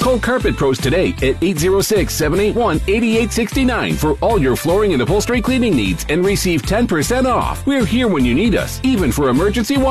Call Carpet Pros today at 806-781-8869 for all your flooring and upholstery cleaning needs and receive 10% off. We're here when you need us, even for emergency water